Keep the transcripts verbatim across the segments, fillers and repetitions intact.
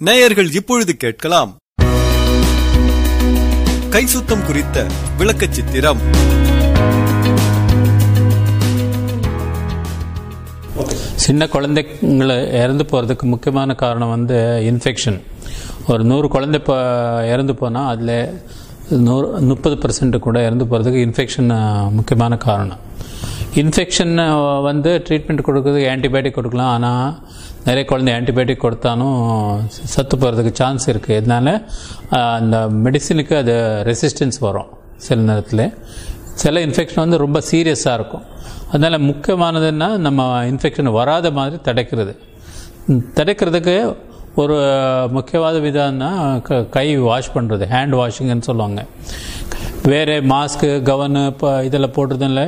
நேயர்கள் இப்பொழுது கேட்கலாம் கை சுத்தம் குறித்த விளக்கச் சித்திரம். சின்ன குழந்தைங்களை இறந்து போகிறதுக்கு முக்கியமான காரணம் வந்து இன்ஃபெக்ஷன். ஒரு நூறு குழந்தை இப்போ இறந்து போனால் அதில் நூறு முப்பது பர்சன்ட் கூட இறந்து போகிறதுக்கு இன்ஃபெக்ஷன் முக்கியமான காரணம். இன்ஃபெக்ஷன் வந்து ட்ரீட்மெண்ட் கொடுக்குறதுக்கு ஆன்டிபயோட்டிக் கொடுக்கலாம். ஆனால் நிறைய குழந்தை ஆன்டிபயோட்டிக் கொடுத்தாலும் சத்து போகிறதுக்கு சான்ஸ் இருக்குது. இதனால அந்த மெடிசினுக்கு அது ரெசிஸ்டன்ஸ் வரும் சில நேரத்தில். சில இன்ஃபெக்ஷன் வந்து ரொம்ப சீரியஸாக இருக்கும். அதனால் முக்கியமானதுன்னா நம்ம இன்ஃபெக்ஷன் வராத மாதிரி தடுக்கிறது. தடுக்கிறதுக்கு ஒரு முக்கியவாத விதம்னா கை வாஷ் பண்ணுறது, ஹேண்ட் வாஷிங்னு சொல்லுவாங்க. வேறு மாஸ்க்கு கவனு இப்போ இதில் போடுறதுனால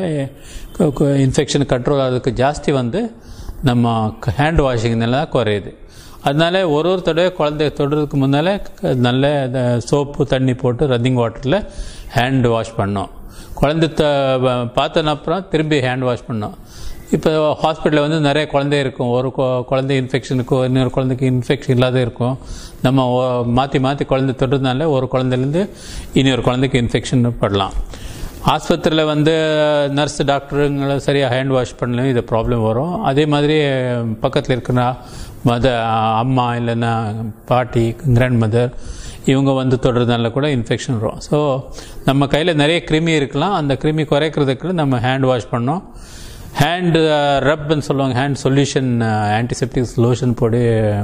இன்ஃபெக்ஷன் கண்ட்ரோல் ஆகிறதுக்கு ஜாஸ்தி வந்து நம்ம ஹேண்ட் வாஷிங்னால தான் குறையுது. அதனால ஒரு ஒரு தடவை குழந்தைய தொடுறதுக்கு முன்னால் நல்ல சோப்பு தண்ணி போட்டு ரன்னிங் வாட்டரில் ஹேண்ட் வாஷ் பண்ணோம். குழந்தை த பார்த்தன அப்புறம் திரும்பி ஹேண்ட் வாஷ் பண்ணோம். இப்போ ஹாஸ்பிட்டலில் வந்து நிறைய குழந்தை இருக்கும். ஒரு குழந்தை இன்ஃபெக்ஷனுக்கு இன்னொரு குழந்தைக்கு இன்ஃபெக்ஷன் இல்லாத இருக்கும். நம்ம மாற்றி மாற்றி குழந்தை தொடுறதுனால ஒரு குழந்தைலேருந்து இன்னொரு குழந்தைக்கு இன்ஃபெக்ஷன் படலாம். ஆஸ்பத்திரியில் வந்து நர்ஸ் டாக்டருங்களை சரியாக ஹேண்ட் வாஷ் பண்ணலையும் இது ப்ராப்ளம் வரும். அதே மாதிரி பக்கத்தில் இருக்கிற மத அம்மா இல்லைன்னா பாட்டி கிராண்ட் மதர் இவங்க வந்து தொடுறதுனால கூட இன்ஃபெக்ஷன் வரும். ஸோ நம்ம கையில் நிறைய கிருமி இருக்கலாம். அந்த கிருமி குறைக்கிறதுக்கு நம்ம ஹேண்ட் வாஷ் பண்ணோம். ஹேண்டு ரப்னு சொல்லுவாங்க. ஹேண்ட் சொல்யூஷன் ஆன்டிசெப்டிக் லோஷன் போட்டு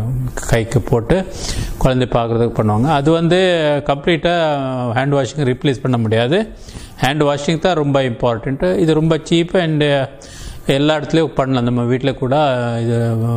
கைக்கு போட்டு குழந்தை பார்க்குறதுக்கு பண்ணுவாங்க. அது வந்து கம்ப்ளீட்டாக ஹேண்ட் வாஷிங் ரீப்ளேஸ் பண்ண முடியாது. ஹேண்ட் வாஷிங் தான் ரொம்ப இம்பார்ட்டண்ட்டு. இது ரொம்ப சீப்பு அண்டு எல்லா இடத்துலையும் பண்ணலாம். நம்ம வீட்டில் கூட இது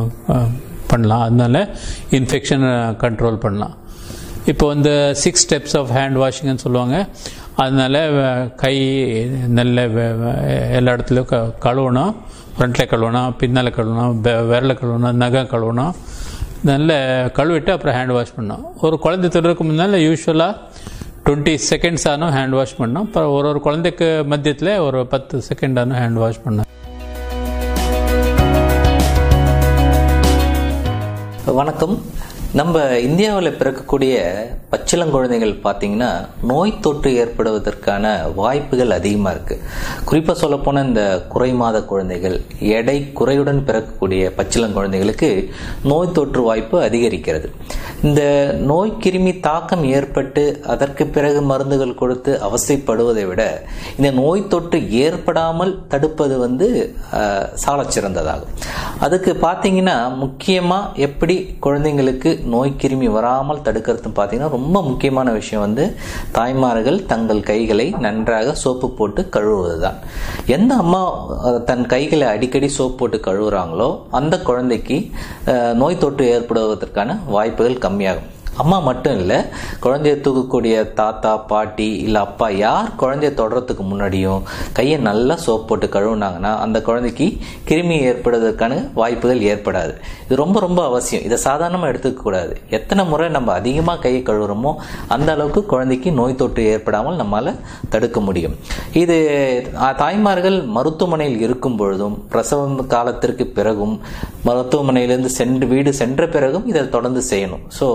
பண்ணலாம். அதனால இன்ஃபெக்ஷன் கண்ட்ரோல் பண்ணலாம். இப்போ வந்து சிக்ஸ் ஸ்டெப்ஸ் ஆஃப் ஹேண்ட் வாஷிங்னு சொல்லுவாங்க. அதனால கை நல்ல எல்லா இடத்துலையும் க கழுவணும். ஃப்ரண்ட்டில் கழுவணும், பின்னால் கழுவணும், விரல கழுவணும், நகம் கழுவணும். நல்ல கழுவிட்டு அப்புறம் ஹேண்ட் வாஷ் பண்ணணும். ஒரு குழந்தை தொடுறதுக்கு முன்னால் யூஸ்வலாக டுவெண்ட்டி செகண்ட்ஸ் ஆனும் ஹேண்ட் வாஷ் பண்ணோம். அப்புறம் ஒரு ஒரு குழந்தைக்கு மத்தியத்தில் ஒரு பத்து செகண்ட் ஆனும் ஹேண்ட் வாஷ் பண்ணோம். வணக்கம். நம்ம இந்தியாவில் பிறக்கக்கூடிய பச்சிளங்குழந்தைகள் பார்த்தீங்கன்னா நோய் தொற்று ஏற்படுவதற்கான வாய்ப்புகள் அதிகமாக இருக்குது. குறிப்பாக சொல்லப்போனால் இந்த குறை மாத குழந்தைகள், எடை குறையுடன் பிறக்கக்கூடிய பச்சிளங்குழந்தைகளுக்கு நோய் தொற்று வாய்ப்பு அதிகரிக்கிறது. இந்த நோய் கிருமி தாக்கம் ஏற்பட்டு அதற்கு பிறகு மருந்துகள் கொடுத்து அவசைப்படுவதை விட இந்த நோய் தொற்று ஏற்படாமல் தடுப்பது வந்து சாலச் சிறந்ததாகும். அதுக்கு பார்த்தீங்கன்னா முக்கியமாக எப்படி குழந்தைங்களுக்கு நோய் கிருமி வராமல் தடுக்கிறது பார்த்தீங்கன்னா ரொம்ப முக்கியமான விஷயம் வந்து தாய்மார்கள் தங்கள் கைகளை நன்றாக சோப்பு போட்டு கழுவுவதுதான். எந்த அம்மா தன் கைகளை அடிக்கடி சோப்பு போட்டு கழுவுறாங்களோ அந்த குழந்தைக்கு நோய் தொற்று ஏற்படுவதற்கான வாய்ப்புகள் கம்மியாகும். அம்மா மட்டும் இல்லை, குழந்தைய தூக்கக்கூடிய தாத்தா பாட்டி இல்லை அப்பா யார் குழந்தைய தொடுறதுக்கு முன்னாடியும் கையை நல்லா சோப் போட்டு கழுவுனாங்கன்னா அந்த குழந்தைக்கு கிருமி ஏற்படுவதற்கான வாய்ப்புகள் ஏற்படாது. இது ரொம்ப ரொம்ப அவசியம். இதை சாதாரணமாக எடுத்துக்கக்கூடாது. எத்தனை முறை நம்ம அதிகமாக கையை கழுவுறோமோ அந்த அளவுக்கு குழந்தைக்கு நோய் தொற்று ஏற்படாமல் நம்மளால் தடுக்க முடியும். இது தாய்மார்கள் மருத்துவமனையில் இருக்கும் பொழுதும் பிரசவம் காலத்திற்கு பிறகும் மருத்துவமனையிலிருந்து சென்று வீடு சென்ற பிறகும் இதை தொடர்ந்து செய்யணும். ஸோ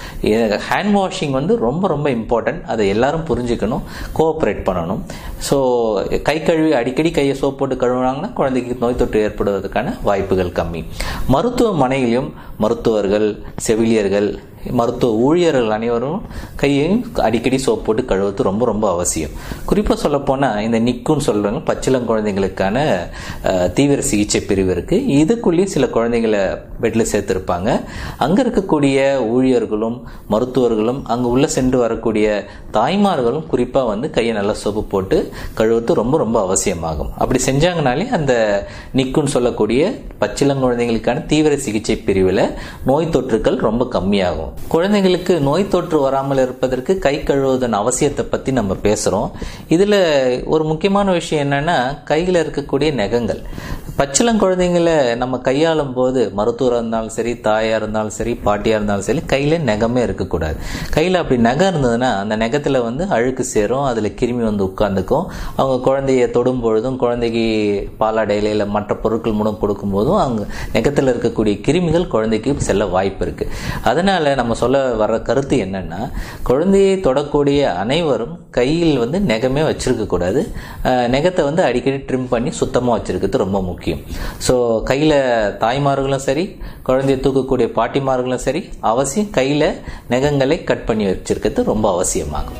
ஹேண்ட் வாஷிங் வந்து ரொம்ப ரொம்ப இம்பார்ட்டன்ட். அதை எல்லாரும் புரிஞ்சுக்கணும், கோஆப்ரேட் பண்ணணும். ஸோ கை கழுவி அடிக்கடி கையை சோப் போட்டு கழுவுனாங்கன்னா குழந்தைக்கு நோய் தொற்று ஏற்படுவதற்கான வாய்ப்புகள் கம்மி. மருத்துவமனையிலும் மருத்துவர்கள், செவிலியர்கள், மருத்துவ ஊழியர்கள் அனைவரும் கையையும் அடிக்கடி சோப் போட்டு கழுவுறது ரொம்ப ரொம்ப அவசியம். குறிப்பாக சொல்லப்போனால் இந்த நிக்குன்னு சொல்கிறாங்க, பச்சிளம் குழந்தைங்களுக்கான தீவிர சிகிச்சை பிரிவு இருக்குது. இதுக்குள்ளேயும் சில குழந்தைங்களை பெட்டில் சேர்த்துருப்பாங்க. அங்கே இருக்கக்கூடிய ஊழியர்களும் மருத்துவர்களும் அங்கே உள்ளே சென்று வரக்கூடிய தாய்மார்களும் குறிப்பாக வந்து கையை நல்லா சோப்பு போட்டு கழுவுறது ரொம்ப ரொம்ப அவசியமாகும். அப்படி செஞ்சாங்கனாலே அந்த நிக்குன்னு சொல்லக்கூடிய பச்சிளங்குழந்தைகளுக்கான தீவிர சிகிச்சை பிரிவில் நோய் தொற்றுக்கள் ரொம்ப கம்மியாகும். குழந்தைங்களுக்கு நோய் தொற்று வராமல் இருப்பதற்கு கை கழுவுவதன் அவசியத்தை பற்றி நம்ம பேசுகிறோம். இதில் ஒரு முக்கியமான விஷயம் என்னன்னா கையில் இருக்கக்கூடிய நகங்கள். பச்சிளங்குழந்தைங்களை நம்ம கையாளும் போது மருத்துவராக இருந்தாலும் சரி, தாயாக இருந்தாலும் சரி, பாட்டியாக இருந்தாலும் சரி, கையில் நகமே இருக்கக்கூடாது. கையில் அப்படி நகம் இருந்ததுன்னா அந்த நகத்தில் வந்து அழுக்கு சேரும், அதில் கிருமி வந்து உட்காந்துக்கும். அவங்க குழந்தைய தொடும் பொழுதும் குழந்தைக்கு பாலாடையில இல்லை மற்ற பொருட்கள் மூலம் கொடுக்கும் போதும் அவங்க நகத்தில் இருக்கக்கூடிய கிருமிகள் குழந்தைக்கு செல்ல வாய்ப்பு இருக்குது. அதனால் நம்ம சொல்ல வர்ற கருத்து என்னன்னா, குழந்தையை தொடக்கூடிய அனைவரும் கையில் வந்து நெகமே வச்சிருக்க கூடாது. நெகத்தை வந்து அடிக்கடி ட்ரிம் பண்ணி சுத்தமாக வச்சிருக்கிறது ரொம்ப முக்கியம். ஸோ கையில் தாய்மார்களும் சரி, குழந்தையை தூக்கக்கூடிய பாட்டிமார்களும் சரி, அவசியம் கையில் நெகங்களை கட் பண்ணி வச்சிருக்கிறது ரொம்ப அவசியமாகும்.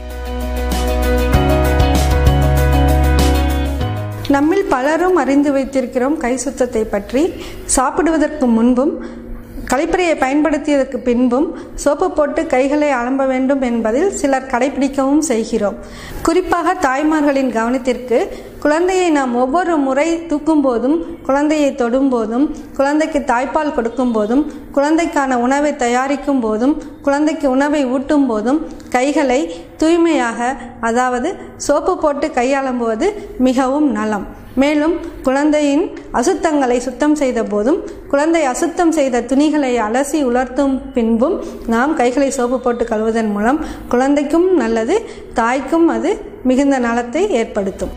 நம்மில் பலரும் அறிந்து வைத்திருக்கிறோம் கை சுத்தத்தை பற்றி. சாப்பிடுவதற்கு முன்பும் கழிப்பறையை பயன்படுத்தியதற்கு பின்பும் சோப்பு போட்டு கைகளை அலம்ப வேண்டும் என்பதில் சிலர் கடைபிடிக்கவும் செய்கிறோம். குறிப்பாக தாய்மார்களின் கவனத்திற்கு, குழந்தையை நாம் ஒவ்வொரு முறை தூக்கும் போதும், குழந்தையை தொடும் போதும், குழந்தைக்கு தாய்ப்பால் கொடுக்கும் போதும், குழந்தைக்கான உணவை தயாரிக்கும் போதும், குழந்தைக்கு உணவை ஊட்டும் போதும் கைகளை தூய்மையாக, அதாவது சோப்பு போட்டு கையாளும்போது மிகவும் நலம். மேலும் குழந்தையின் அசுத்தங்களை சுத்தம் செய்த போதும், குழந்தை அசுத்தம் செய்த துணிகளை அலசி உலர்த்தும் பின்பும் நாம் கைகளை சோப்பு போட்டு கழுவுவதன் மூலம் குழந்தைக்கும் நல்லது, தாய்க்கும் அது மிகுந்த நலத்தை ஏற்படுத்தும்.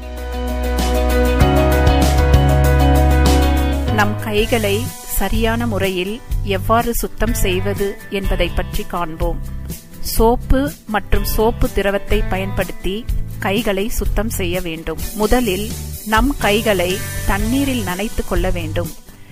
நம் கைகளை சரியான முறையில் எவ்வாறு சுத்தம் செய்வது என்பதை பற்றி காண்போம். சோப்பு மற்றும் சோப்பு திரவத்தை பயன்படுத்தி கைகளை சுத்தம் செய்ய வேண்டும். முதலில் நம் கைகளை தண்ணீரில் நனைத்து கொள்ள வேண்டும்.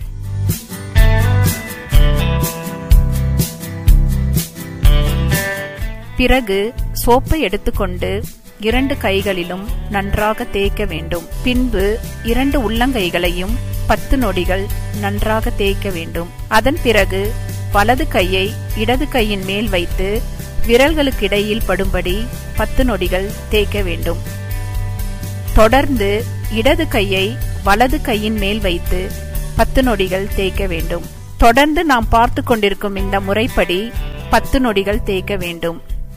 பிறகு சோப்பை எடுத்துக்கொண்டு இரண்டு கைகளிலும் நன்றாக தேய்க்க வேண்டும். பின்பு இரண்டு உள்ளங்கைகளையும் பத்து நொடிகள் நன்றாக தேய்க்க வேண்டும். அதன் பிறகு வலது கையை இடது கையின் மேல் வைத்து விரல்களுக்கு இடையில் படும்படி பத்து நொடிகள் தேய்க்க வேண்டும். தொடர்ந்து இடது கையை வலது கையின் மேல் வைத்து பத்து நொடிகள் தேய்க்க வேண்டும். தொடர்ந்து நாம் பார்த்து கொண்டிருக்கும் இந்த முறைப்படி பத்து நொடிகள் தேய்க்க வேண்டும்.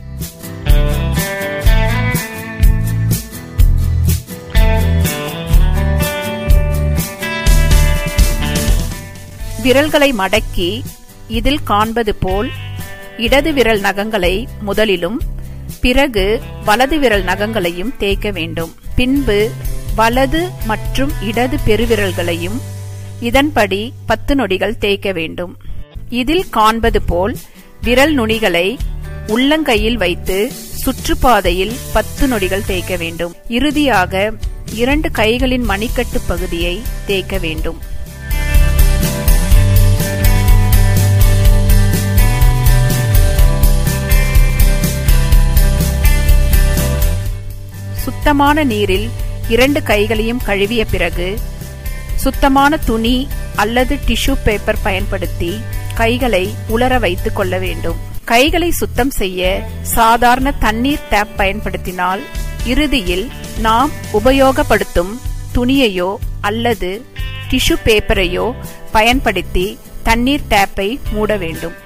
விரல்களை மடக்கி இதில் காண்பது போல் இடது விரல் நகங்களை முதலிலும் பிறகு வலது விரல் நகங்களையும் தேய்க்க வேண்டும். பின்பு வலது மற்றும் இடது பெருவிரல்களையும் இதன்படி பத்து நொடிகள் தேய்க்க வேண்டும். இதில் காண்பது போல் விரல் நுனிகளை உள்ளங்கையில் வைத்து சுற்றுப்பாதையில் பத்து நொடிகள் தேய்க்க வேண்டும். இறுதியாக இரண்டு கைகளின் மணிக்கட்டு பகுதியை தேய்க்க வேண்டும். சுத்தமான நீரில் இரண்டு கைகளையும் கழுவிய பிறகு சுத்தமான துணி அல்லது டிஷ்யூ பேப்பர் பயன்படுத்தி கைகளை உலர வைத்துக் கொள்ள வேண்டும். கைகளை சுத்தம் செய்ய சாதாரண தண்ணீர் டேப் பயன்படுத்தினால் இறுதியில் நாம் உபயோகப்படுத்தும் துணியையோ அல்லது டிஷ்யூ பேப்பரையோ பயன்படுத்தி தண்ணீர் டேப்பை மூட வேண்டும்.